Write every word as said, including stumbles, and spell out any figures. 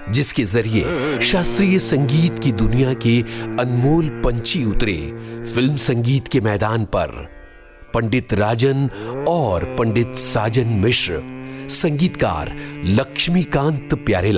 जिसके जरिए शास्त्रीय संगीत की दुनिया के अनमोल पंछी उतरे फिल्म संगीत के मैदान पर। पंडित राजन और पंडित साजन मिश्र, संगीतकार लक्ष्मीकांत प्यारेलाल।